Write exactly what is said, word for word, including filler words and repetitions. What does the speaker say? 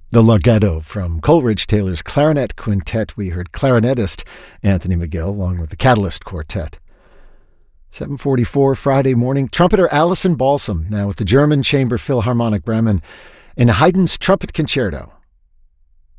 The Larghetto from Coleridge Taylor's Clarinet Quintet. We heard clarinetist Anthony McGill along with the Catalyst Quartet. seven forty-four Friday morning. Trumpeter Alison Balsam now with the German Chamber Philharmonic Bremen in Haydn's Trumpet Concerto.